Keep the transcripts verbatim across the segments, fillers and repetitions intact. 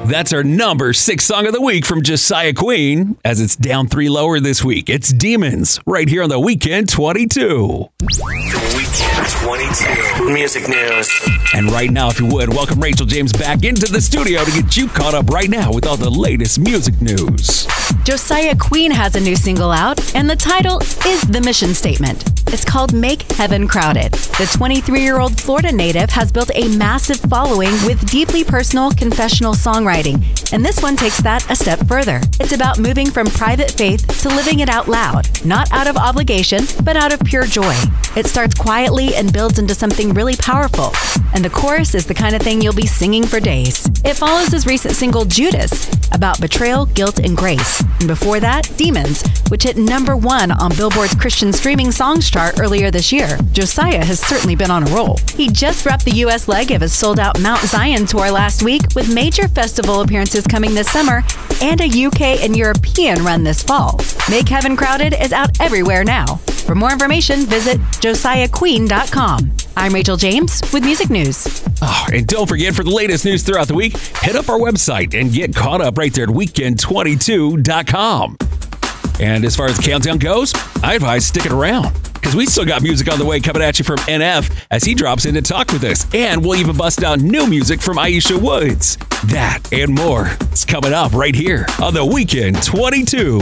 That's our number six song of the week from Josiah Queen, as it's down three lower this week. It's Demons, right here on the Weekend twenty-two. The Weekend twenty-two Music News. And right now, if you would, welcome Rachel James back into the studio to get you caught up right now with all the latest music news. Josiah Queen has a new single out, and the title is the mission statement. It's called Make Heaven Crowded. The twenty-three-year-old Florida native has built a massive following with deeply personal confessional songwriting, and this one takes that a step further. It's about moving from private faith to living it out loud, not out of obligation, but out of pure joy. It starts quietly and builds into something really powerful, and the chorus is the kind of thing you'll be singing for days. It follows his recent single Judas, about betrayal, guilt, and grace. And before that, Demons, which hit number one on Billboard's Christian streaming songs chart earlier this year. Josiah has certainly been on a roll. He just wrapped the U S leg of his sold-out Mount Zion tour last week, with major festival appearances coming this summer and a U K and European run this fall. Make Heaven Crowded is out everywhere now. For more information, visit josiah queen dot com. I'm Rachel James with Music News. Oh, and don't forget, for the latest news throughout the week, hit up our website and get caught up right there at weekend twenty-two dot com. And as far as the countdown goes, I advise sticking around, because we still got music on the way coming at you from N F as he drops in to talk with us. And we'll even bust out new music from Aisha Woods. That and more is coming up right here on the Weekend twenty-two.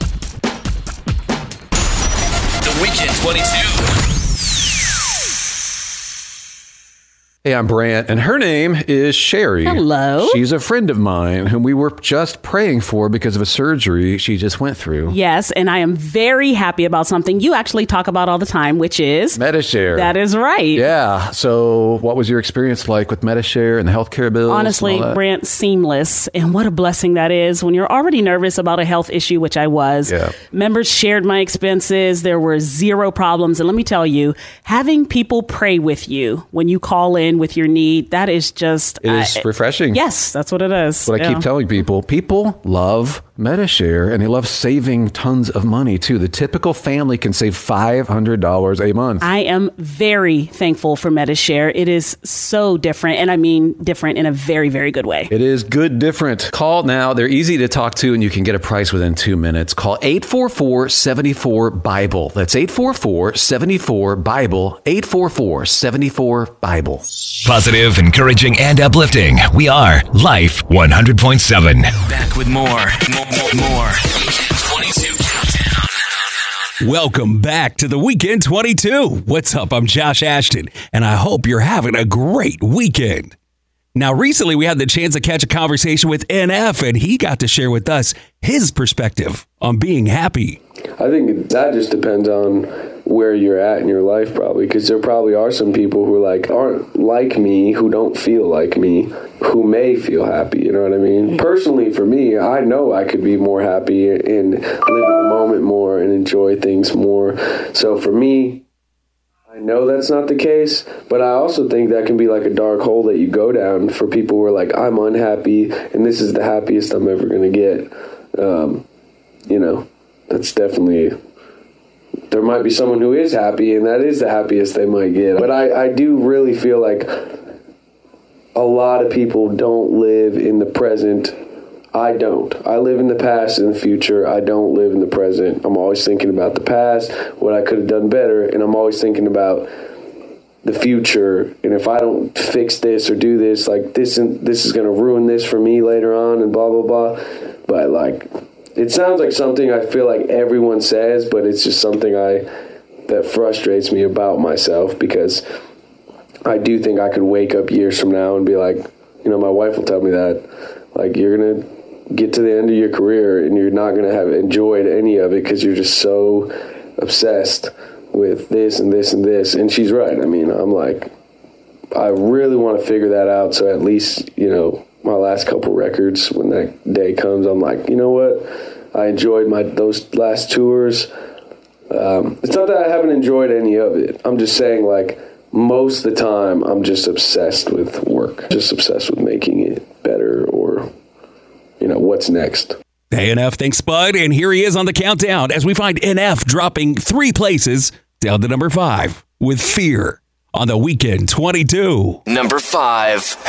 The Weekend twenty-two. Hey, I'm Brant, and her name is Sherry. Hello. She's a friend of mine whom we were just praying for because of a surgery she just went through. Yes, and I am very happy about something you actually talk about all the time, which is Medi-Share. That is right. Yeah. So what was your experience like with Medi-Share and the healthcare bills? Honestly, Brant, seamless. And what a blessing that is when you're already nervous about a health issue, which I was. Yeah. Members shared my expenses. There were zero problems. And let me tell you, having people pray with you when you call in with your need, that is just It is uh, refreshing. Yes, that's what it is. That's what yeah. I keep telling people. People love Medi-Share, and they love saving tons of money, too. The typical family can save five hundred dollars a month. I am very thankful for Medi-Share. It is so different, and I mean different in a very, very good way. It is good different. Call now. They're easy to talk to, and you can get a price within two minutes. Call eight four four, seven four, Bible. That's eight four four, seven four, Bible. eight four four, seven four, Bible. Positive, encouraging, and uplifting. We are Life one hundred point seven. Back with more. More, more, more. Weekend twenty-two Countdown. Welcome back to the Weekend twenty-two. What's up? I'm Josh Ashton, and I hope you're having a great weekend. Now, recently we had the chance to catch a conversation with N F, and he got to share with us his perspective on being happy. I think that just depends on where you're at in your life, probably, because there probably are some people who like aren't like me, who don't feel like me, who may feel happy. You know what I mean? Personally, for me, I know I could be more happy and live in the moment more and enjoy things more. So for me, I know that's not the case, but I also think that can be like a dark hole that you go down for people who are like, I'm unhappy and this is the happiest I'm ever going to get. Um, you know, that's definitely, there might be someone who is happy and that is the happiest they might get. But I, I do really feel like a lot of people don't live in the present. I don't. I live in the past and the future. I don't live in the present. I'm always thinking about the past, what I could have done better, and I'm always thinking about the future. And if I don't fix this or do this, like this, this is going to ruin this for me later on, and blah blah blah. But like, it sounds like something I feel like everyone says, but it's just something I that frustrates me about myself, because I do think I could wake up years from now and be like, you know, my wife will tell me that, like, you're going to get to the end of your career and you're not going to have enjoyed any of it because you're just so obsessed with this and this and this. And she's right. I mean, I'm like, I really want to figure that out. So at least, you know, my last couple records, when that day comes, I'm like, you know what? I enjoyed my those last tours. Um, it's not that I haven't enjoyed any of it. I'm just saying, like, most of the time, I'm just obsessed with work, just obsessed with making it better, or, you know, what's next. Hey, N F, thanks, Bud. And here he is on the countdown as we find N F dropping three places down to number five with Fear on the Weekend twenty-two. Number five.